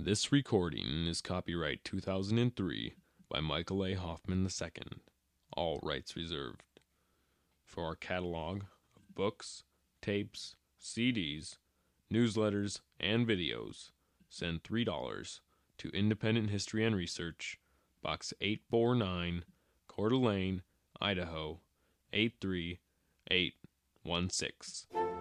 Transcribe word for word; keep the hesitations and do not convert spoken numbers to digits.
This recording is copyright two thousand three by Michael A. Hoffman the second. All rights reserved. For our catalog of books, tapes, C Ds, newsletters, and videos, send three dollars to Independent History and Research, Box eight forty-nine, Coeur d'Alene, Idaho, eight three eight one six.